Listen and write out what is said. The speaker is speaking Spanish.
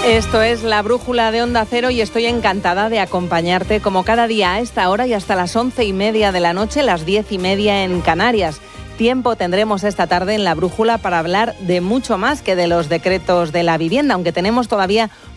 Esto es La Brújula de Onda Cero y estoy encantada de acompañarte como cada día a esta hora y hasta las 11:30 de la noche, las 10:30 en Canarias. Tiempo tendremos esta tarde en La Brújula para hablar de mucho más que de los decretos de la vivienda, aunque tenemos todavía